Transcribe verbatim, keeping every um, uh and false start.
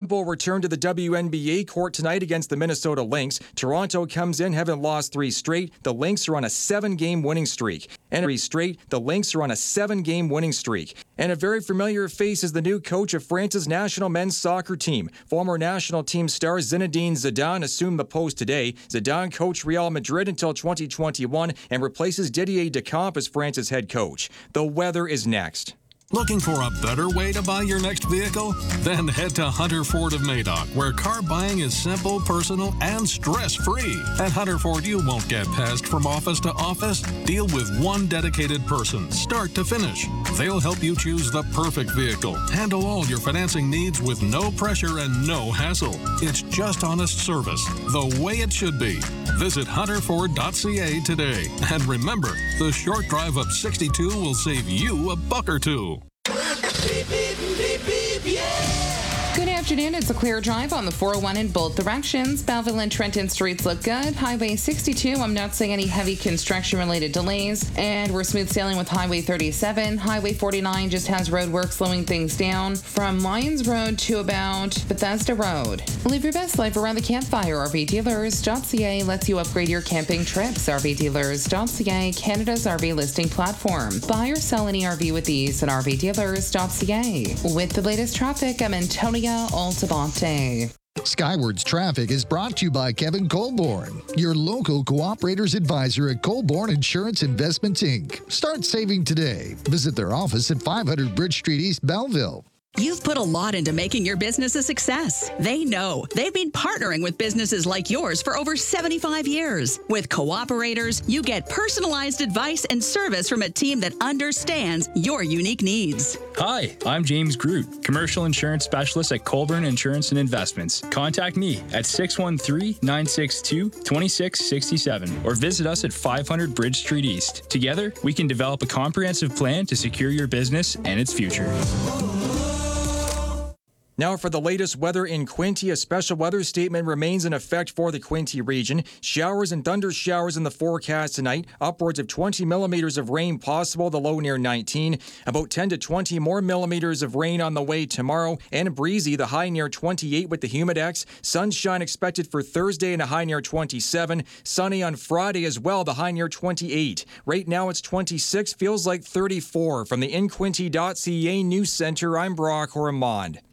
basketball return to the W N B A court tonight against the Minnesota Lynx. Toronto comes in, having lost three straight. The Lynx are on a seven-game winning streak. And three straight, the Lynx are on a seven-game winning streak. And a very familiar face is the new coach of France's national men's soccer team. Former national team star Zinedine Zidane assumed the post today. Zidane coached Real Madrid until twenty twenty-one and replaces Didier Deschamps as France's head coach. The weather is next. Looking for a better way to buy your next vehicle? Then head to Hunter Ford of Madoc, where car buying is simple, personal, and stress-free. At Hunter Ford, you won't get passed from office to office. Deal with one dedicated person, start to finish. They'll help you choose the perfect vehicle. Handle all your financing needs with no pressure and no hassle. It's just honest service, the way it should be. Visit hunter ford dot c a today. And remember, the short drive up sixty-two will save you a buck or two. Beep, beep, beep, beep, yeah. Good afternoon. It's a clear drive on the four oh one in both directions. Belleville and Trenton streets look good. Highway sixty-two, I'm not seeing any heavy construction-related delays. And we're smooth sailing with Highway thirty-seven. Highway forty-nine just has road work slowing things down from Lyons Road to about Bethesda Road. Live your best life around the campfire. R V Dealers dot c a lets you upgrade your camping trips. R V Dealers dot c a, Canada's R V listing platform. Buy or sell any R V with ease at R V Dealers dot c a. With the latest traffic, I'm Antonia Altabante. Skywards Traffic is brought to you by Kevin Colborne, your local cooperators advisor at Colborne Insurance Investments, Incorporated. Start saving today. Visit their office at five hundred Bridge Street, East Belleville. You've put a lot into making your business a success. They know. They've been partnering with businesses like yours for over seventy-five years. With Cooperators, you get personalized advice and service from a team that understands your unique needs. Hi, I'm James Groot, Commercial Insurance Specialist at Colburn Insurance and Investments. Contact me at six one three, nine six two, two six six seven or visit us at five hundred Bridge Street East. Together, we can develop a comprehensive plan to secure your business and its future. Now for the latest weather in Quinte, a special weather statement remains in effect for the Quinte region. Showers and thunder showers in the forecast tonight. Upwards of twenty millimeters of rain possible, the low near nineteen. About ten to twenty more millimeters of rain on the way tomorrow. And breezy, the high near twenty-eight with the humidex. Sunshine expected for Thursday and a high near twenty-seven. Sunny on Friday as well, the high near twenty-eight. Right now it's twenty-six, feels like thirty-four. From the in quinte dot c a News Center, I'm Brock Ormond.